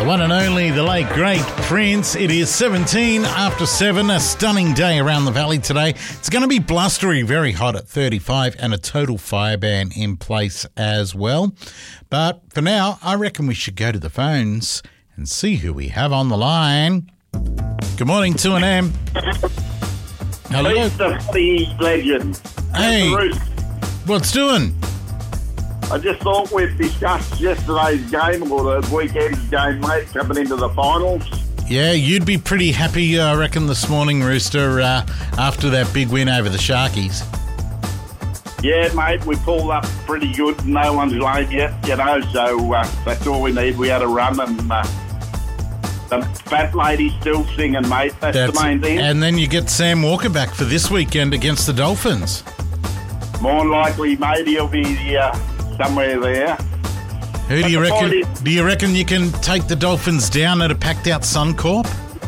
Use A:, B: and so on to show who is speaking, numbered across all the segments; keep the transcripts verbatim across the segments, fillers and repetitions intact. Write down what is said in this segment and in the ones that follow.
A: The one and only, the late, great Prince. It is seventeen after seven, a stunning day around the valley today. It's going to be blustery, very hot at thirty-five, and a total fire ban in place as well. But for now, I reckon we should go to the phones and see who we have on the line. Good morning, two N M. Hello.
B: He's the footy legend.
A: Hey, what's doing?
B: I just thought we'd discuss yesterday's game or the weekend's game, mate, coming into the finals.
A: Yeah, you'd be pretty happy, I reckon, this morning, Rooster, uh, after that big win over the Sharkies.
B: Yeah, mate, we pulled up pretty good. No one's late yet, you know, so uh, that's all we need. We had a run and uh, the fat lady's still singing, mate. That's, that's the main thing.
A: And then you get Sam Walker back for this weekend against the Dolphins.
B: More than likely, mate, he'll be uh, somewhere there.
A: Who do
B: but
A: you reckon?
B: Is,
A: do you reckon you can take the Dolphins down at a packed-out Suncorp?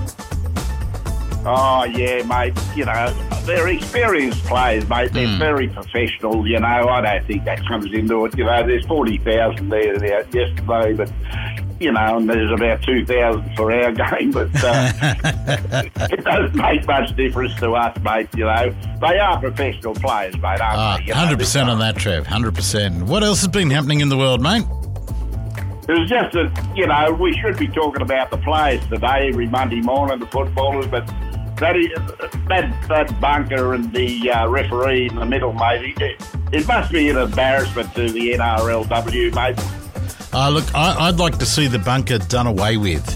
B: Oh, yeah, mate. You know, they're experienced players, mate. They're mm. very professional, you know. I don't think that comes into it. You know, there's forty thousand there, there yesterday, but, you know, and there's about two thousand for our game. But uh, it doesn't make much difference to us, mate, you know. They are professional players, mate, aren't
A: oh,
B: they? You
A: one hundred percent
B: know,
A: on that, Trev, one hundred percent. What else has been happening in the world, mate?
B: It was just that, you know, we should be talking about the players today, every Monday morning, the footballers, but that is, that, that bunker and the uh, referee in the middle, mate, it, it must be an embarrassment to the N R L W, mate.
A: Uh, look, I, I'd like to see the bunker done away with.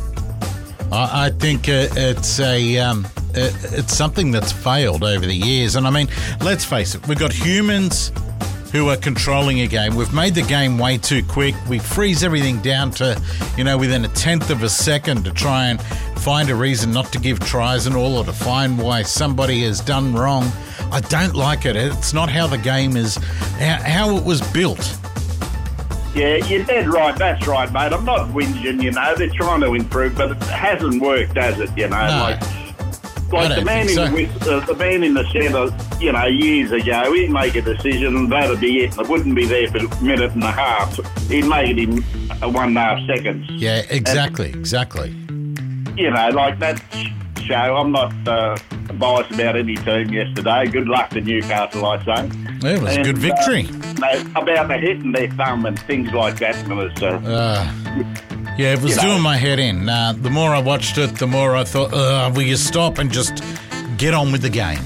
A: I, I think uh, it's a um, uh, it's something that's failed over the years. And, I mean, let's face it, we've got humans who are controlling a game. We've made the game way too quick. We freeze everything down to, you know, within a tenth of a second to try and find a reason not to give tries and all, or to find why somebody has done wrong. I don't like it. It's not how the game is, how it was built.
B: Yeah, you're dead right. That's right, mate. I'm not whinging, you know. They're trying to improve, but it hasn't worked, has it, you know?
A: No.
B: Like, Like the man, in
A: so.
B: the, uh, the man in the centre, you know, years ago, he'd make a decision and that'd be it. It wouldn't be there for a minute and a half. He'd make it in one and a half seconds.
A: Yeah, exactly, and, exactly.
B: You know, like that show, I'm not uh, biased about any team yesterday. Good luck to Newcastle, I say.
A: Yeah, it was
B: and,
A: a good victory.
B: Uh, about the hitting their thumb and things like that. Was, uh,
A: uh. Yeah, it was you doing know. my head in. Uh, the more I watched it, the more I thought, uh, will you stop and just get on with the game?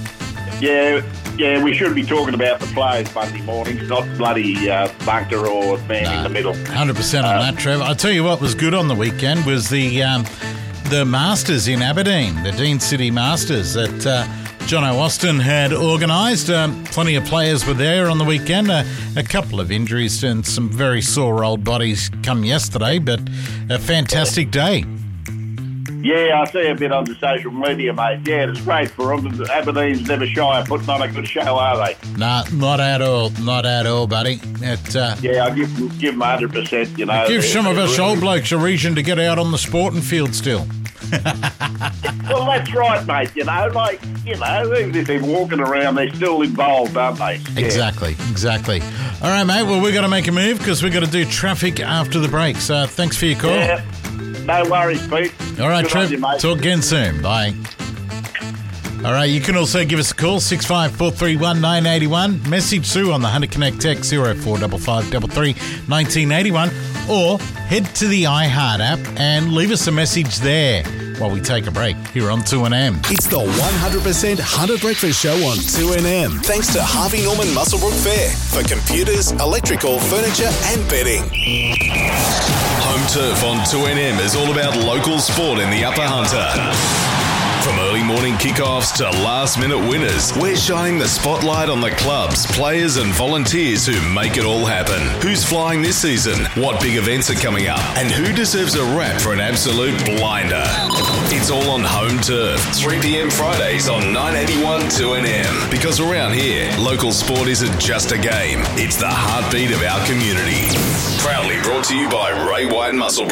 B: Yeah, yeah, we should be talking about the players Monday mornings, not bloody uh, bunker or man no, in the middle.
A: one hundred percent on uh, that, Trevor. I'll tell you what was good on the weekend was the um, the Masters in Aberdeen, the Dean City Masters that uh, Jono Austin had organised. Um, plenty of players were there on the weekend. Uh, a couple of injuries and some very sore old bodies come yesterday, but a fantastic day.
B: Yeah, I see a bit on the social media, mate. Yeah, it's great for them. Aberdeen's never shy of putting on a good show, are they?
A: Nah, not at all. Not at all, buddy. It, uh,
B: yeah, I give, give them one hundred percent, you know.
A: Give some of us
B: really
A: old blokes a reason to get out on the sporting field still.
B: Well, that's right, mate. You know, like, you know, even if they're walking around, they're still involved, aren't they? Yeah.
A: Exactly, exactly. All right, mate. Well, we've got to make a move because we've got to do traffic after the break. So thanks for your call.
B: Yeah. No worries, Pete.
A: All right,
B: Good
A: Trev.
B: you, mate.
A: Talk again soon. Bye. All right, you can also give us a call, six five four three one nine eight one. Message through on the Hunter Connect text, zero four five five three three nineteen eighty-one. Or head to the iHeart app and leave us a message there while we take a break here on two N M.
C: It's the one hundred percent Hunter Breakfast Show on two N M. Thanks to Harvey Norman Muswellbrook Fair for computers, electrical, furniture and bedding.
D: Home Turf on two N M is all about local sport in the Upper Hunter. From early morning kickoffs to last-minute winners, we're shining the spotlight on the clubs, players and volunteers who make it all happen. Who's flying this season? What big events are coming up? And who deserves a rap for an absolute blinder? It's all on Home Turf, three p.m. Fridays on nine eighty-one two N M. Because around here, local sport isn't just a game, it's the heartbeat of our community. Proudly brought to you by Ray White Muswellbrook.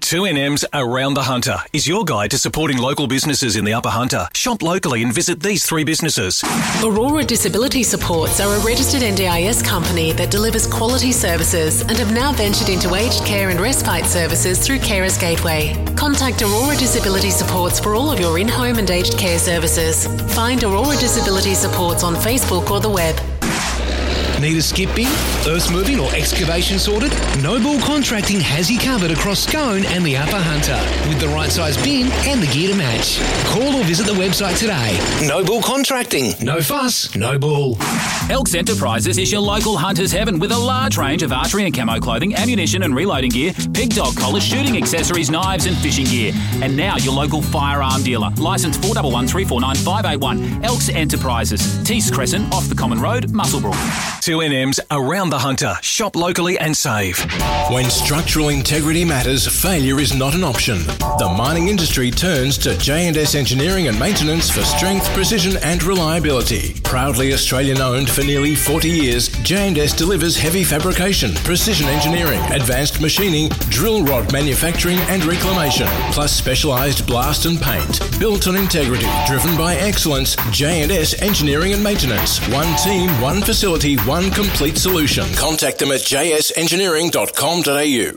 E: two N M's Around the Hunter is your guide to supporting local businesses in the Upper Hunter. Shop locally and visit these three businesses.
F: Aurora Disability Supports are a registered N D I S company that delivers quality services and have now ventured into aged care and respite services through Carers Gateway. Contact Aurora Disability Supports for all of your in-home and aged care services. Find Aurora Disability Supports on Facebook or the web.
G: Need a skip bin, earth moving or excavation sorted? Noble Contracting has you covered across Scone and the Upper Hunter with the right size bin and the gear to match. Call or visit the website today. Noble Contracting. No fuss, no bull.
H: Elks Enterprises is your local hunter's heaven with a large range of archery and camo clothing, ammunition and reloading gear, pig dog collars, shooting accessories, knives and fishing gear. And now your local firearm dealer. Licence four one one three four nine five eight one. Elks Enterprises. Tees Crescent off the Common Road, Muswellbrook.
E: two N M's Around the Hunter. Shop locally and save.
I: When structural integrity matters, failure is not an option. The mining industry turns to J and S Engineering and Maintenance for strength, precision and reliability. Proudly Australian-owned for nearly forty years, J and S delivers heavy fabrication, precision engineering, advanced machining, drill rod manufacturing and reclamation, plus specialised blast and paint. Built on integrity, driven by excellence, J and S Engineering and Maintenance. One team, one facility, one complete solution. Contact them at j s engineering dot com dot a u.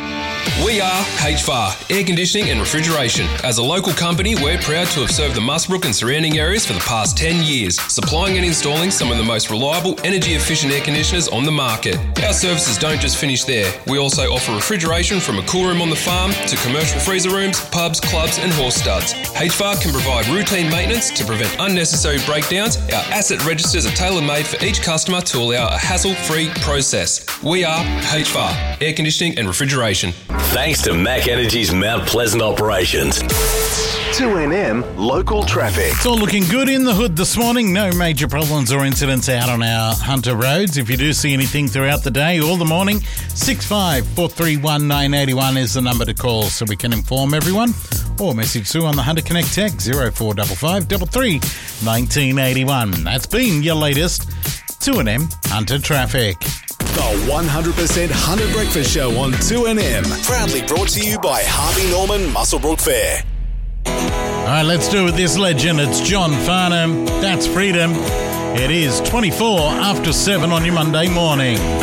J: We are H V A R, Air Conditioning and Refrigeration. As a local company, we're proud to have served the Muswellbrook and surrounding areas for the past ten years, supplying and installing some of the most reliable, energy-efficient air conditioners on the market. Our services don't just finish there. We also offer refrigeration from a cool room on the farm to commercial freezer rooms, pubs, clubs and horse studs. H V A R can provide routine maintenance to prevent unnecessary breakdowns. Our asset registers are tailor-made for each customer to allow a hassle-free process. We are H V A R, Air Conditioning and Refrigeration.
D: Thanks to Mac Energy's Mount Pleasant operations.
C: two N M local traffic.
A: It's all looking good in the hood this morning. No major problems or incidents out on our Hunter roads. If you do see anything throughout the day or the morning, six five four three one nine eight one is the number to call so we can inform everyone. Or message Sue on the Hunter Connect text zero four five five three three one nine eight one. That's been your latest two N M Hunter traffic.
C: The one hundred percent Hunter Breakfast Show on two N M. Proudly brought to you by Harvey Norman Muswellbrook Fair.
A: All right, let's do it with this legend. It's John Farnham. That's Freedom. It is twenty-four after seven on your Monday morning.